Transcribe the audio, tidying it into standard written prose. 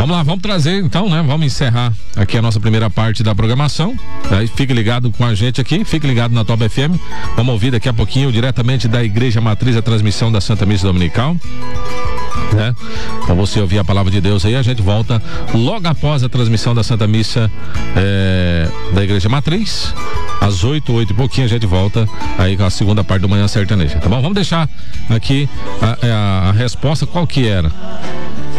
Vamos lá, vamos trazer então, né? Vamos encerrar aqui a nossa primeira parte da programação. Aí fique ligado com a gente aqui, fique ligado na Top FM. Vamos ouvir daqui a pouquinho diretamente da Igreja Matriz a transmissão da Santa Missa Dominical, né? Pra você ouvir a palavra de Deus aí, a gente volta logo após a transmissão da Santa Missa da Igreja Matriz. Às 8 e pouquinho a gente volta aí com a segunda parte do Manhã Sertaneja, tá bom? Vamos deixar aqui a resposta, qual que era?